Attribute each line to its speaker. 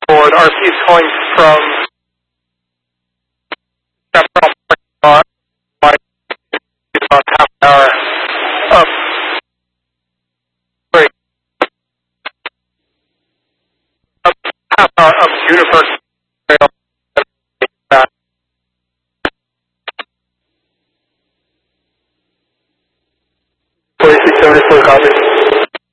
Speaker 1: forward. RC is calling from Chaparral parking lot. About half an hour up. Wait. Up half an hour up Juniper Trail. 4674 copy.